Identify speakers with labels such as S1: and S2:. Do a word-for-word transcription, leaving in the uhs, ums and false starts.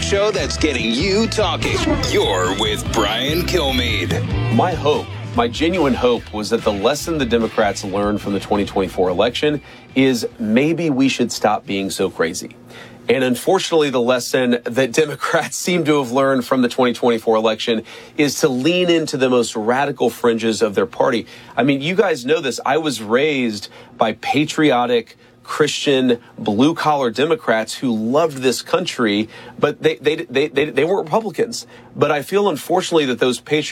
S1: show that's getting you talking. You're with Brian Kilmeade.
S2: My hope, my genuine hope was that the lesson the Democrats learned from the twenty twenty-four election is maybe we should stop being so crazy. And unfortunately, the lesson that Democrats seem to have learned from the twenty twenty-four election is to lean into the most radical fringes of their party. I mean, you guys know this. I was raised by patriotic, Christian, blue-collar Democrats who loved this country, but they, they, they, they, they weren't Republicans. But I feel, unfortunately, that those patriotic